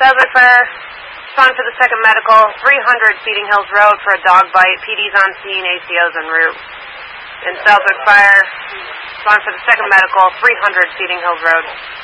Southwick Fire, respond for the second medical, 300 Feeding Hills Road for a dog bite. PD's on scene, ACO's en route. In Southwick Fire, respond for the second medical, 300 Feeding Hills Road.